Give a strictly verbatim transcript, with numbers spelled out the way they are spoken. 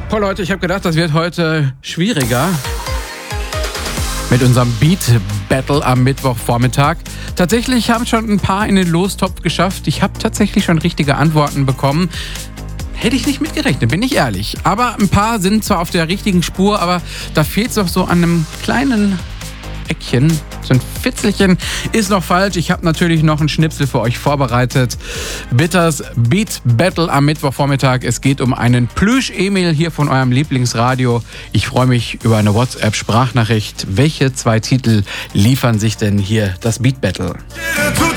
Boah, Leute, ich habe gedacht, das wird heute schwieriger mit unserem Beat Battle am Mittwochvormittag. Tatsächlich haben schon ein paar in den Lostopf geschafft. Ich habe tatsächlich schon richtige Antworten bekommen. Hätte ich nicht mitgerechnet, bin ich ehrlich. Aber ein paar sind zwar auf der richtigen Spur, aber da fehlt es noch so an einem kleinen Eckchen. So ein Fitzelchen ist noch falsch. Ich habe natürlich noch einen Schnipsel für euch vorbereitet. Bitters Beat Battle am Mittwochvormittag. Es geht um einen Plüsch-Emil hier von eurem Lieblingsradio. Ich freue mich über eine WhatsApp-Sprachnachricht. Welche zwei Titel liefern sich denn hier das Beat Battle?